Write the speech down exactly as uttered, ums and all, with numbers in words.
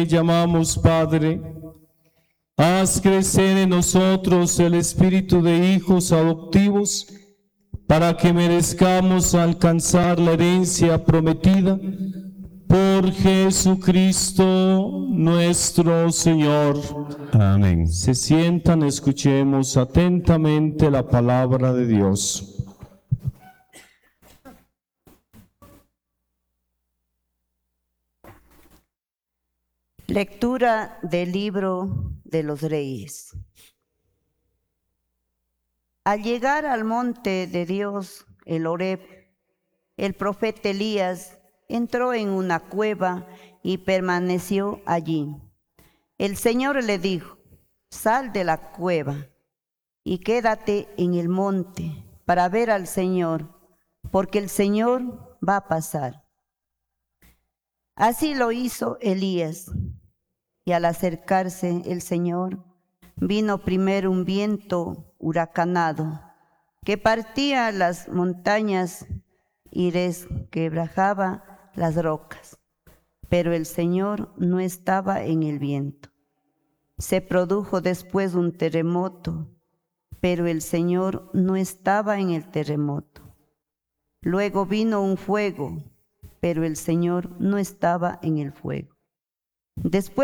llamamos Padre, haz crecer en nosotros el espíritu de hijos adoptivos para que merezcamos alcanzar la herencia prometida por Jesucristo nuestro Señor. Amén. Se sientan, escuchemos atentamente la palabra de Dios. Lectura del libro de los Reyes. Al llegar al monte de Dios, el Horeb, el profeta Elías entró en una cueva y permaneció allí. El Señor le dijo: sal de la cueva y quédate en el monte para ver al Señor, porque el Señor va a pasar. Así lo hizo Elías. Y al acercarse el Señor, vino primero un viento huracanado que partía las montañas y resquebrajaba las rocas. Pero el Señor no estaba en el viento. Se produjo después un terremoto, pero el Señor no estaba en el terremoto. Luego vino un fuego, pero el Señor no estaba en el fuego. Después